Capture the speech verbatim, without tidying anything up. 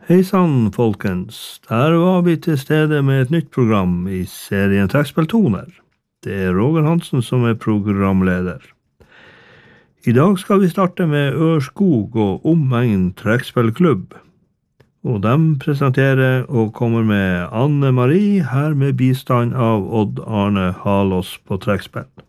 Hei sann, folkens. Der var vi til stede med et nytt program i serien Trekkspilltoner. Det er Roger Hansen som er programleder. I dag skal vi starte med Ørskog og Omegn Trekkspillklubb. Og de presenterer og kommer med Anne Marie, her med bistand av Odd Arne Halås på trekkspill.